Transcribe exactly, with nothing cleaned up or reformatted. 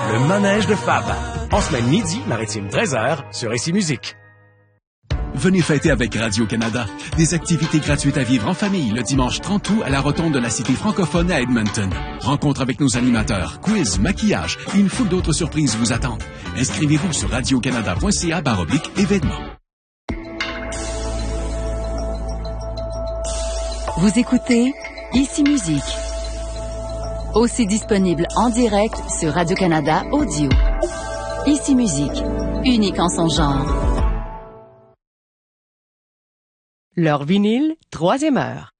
le manège de Fab. En semaine midi, maritime treize heures, sur Ici Musique. Venez fêter avec Radio-Canada. Des activités gratuites à vivre en famille le dimanche trente août à la rotonde de la Cité francophone à Edmonton. Rencontre avec nos animateurs, quiz, maquillage et une foule d'autres surprises vous attendent. Inscrivez-vous sur radiocanada.ca barre oblique événements. Vous écoutez Ici Musique. Aussi disponible en direct sur Radio-Canada Audio. Ici Musique, unique en son genre. Leur vinyle, troisième heure.